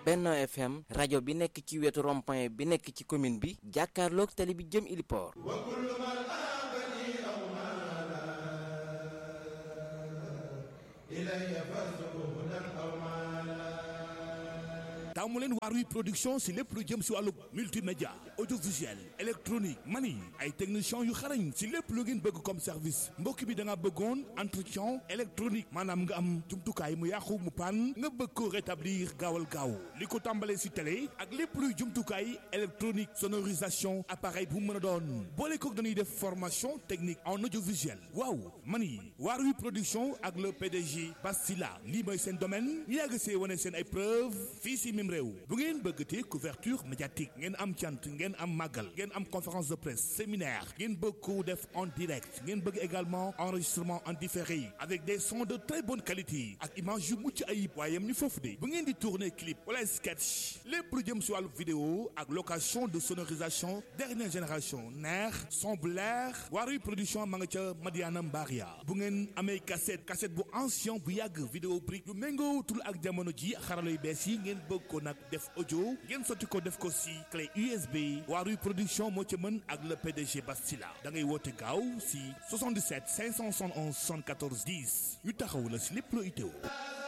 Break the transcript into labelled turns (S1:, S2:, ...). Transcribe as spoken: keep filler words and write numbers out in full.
S1: Benno F M rajo bi nekk ci wetu rond-point bi nekk ci commune bi jàkkaarloog tali bi jëm Iliport.
S2: taamu leen Waarwi production si lépp lu jëm si wàllu multimédia audiovisuel électronique mani ay techniciens yu xarañ si lépp lu ngeen bëgg comme service mbokk bi da nga bëggoon entretien électronique maanaam nga am jumtukaay mu yàqu mu pan nga bëgg ko rétablir gaawal gaaw li ko tàmbalee si télé ak lépp luy jumtukaay électronique sonorisation appareil bu mën a doon boole kook dañuy def formation technique en audiovisuel waaw mani Waarwi production ak le P D G Bastila lii mooy seen domaine ñu yàgg see wane seen ay preuve fii si mim réew bu ngeen bëggatee couverture médiatique ngeen am cant ngeen am màggal ngeen am conférence de presse séminaire ngeen bëgg ko def en direct ngeen bëgg également enregistrement en différé avec des sons de très bonne qualité ak image yu mucc ayib waaye yam ni foofu de bu ngeen di tourner clip wala sketch lépp lu jëm si wàllu vidéo ak location de sonorisation dernière génération neex son blair Waarwi production ma nga ca Madiana Mbaria bu ngeen amee cassette cassette bu ancien bu yàgg vidéo brique yu méngootul ak jamono ji xarala yu bees yi ngeen bëgg ko nag def audio ngeen sotti ko def ko si clé U S B Waarwi production moo ci mën ak le P D G Bastila da ngay woote gaaw si soixante-dix-sept cinq cent soixante et onze soixante-quatorze dix ñu taxaw la si lépp loo itteewu